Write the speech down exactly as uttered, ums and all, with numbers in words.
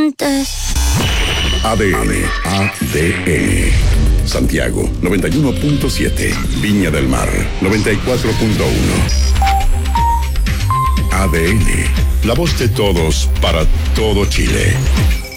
antes. A D N, A D N. Santiago, noventa y uno punto siete. Viña del Mar, noventa y cuatro punto uno. A D N, la voz de todos para todo Chile.